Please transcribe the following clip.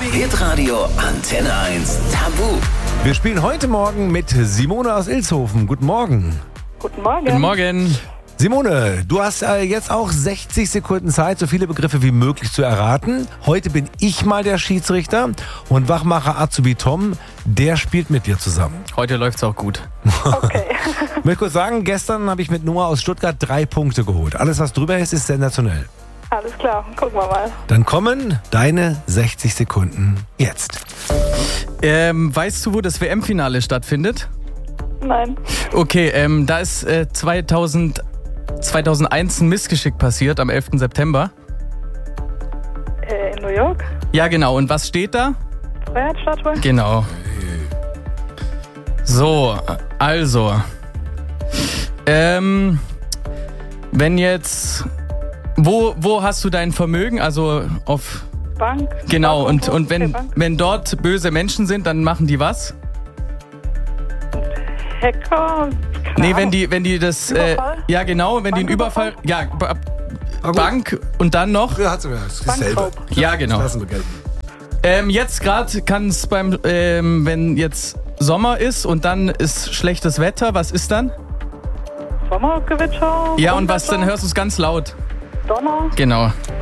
Hitradio Antenne 1 Tabu. Wir spielen heute Morgen mit Simone aus Ilshofen. Guten Morgen. Guten Morgen. Guten Morgen. Simone, du hast jetzt auch 60 Sekunden Zeit, so viele Begriffe wie möglich zu erraten. Heute bin ich mal der Schiedsrichter und Wachmacher Azubi Tom, der spielt mit dir zusammen. Heute läuft's auch gut. Okay. Ich möchte kurz sagen, gestern habe ich mit Noah aus Stuttgart 3 Punkte geholt. Alles, was drüber ist sensationell. Alles klar, gucken wir mal. Dann kommen deine 60 Sekunden jetzt. Weißt du, wo das WM-Finale stattfindet? Nein. Okay, da ist 2001 ein Missgeschick passiert, am 11. September. In New York? Ja, genau. Und was steht da? Freiheitsstatue? Genau. So, also. Wenn jetzt... Wo hast du dein Vermögen? Also auf... Bank? Genau, und Okay, Bank. wenn dort böse Menschen sind, dann machen die was? Hacker? Nee, wenn die das... Überfall? ja, genau, wenn die einen Überfall... Ja, Bank und dann noch... Ja, hat's dasselbe. Bankraub. Ja, genau. Lassen wir gelten. Jetzt gerade kann es wenn jetzt Sommer ist und dann ist schlechtes Wetter, was ist dann? Sommergewitter? Ja, und was, Unwetter? dann hörst du es ganz laut. Donner? Genau.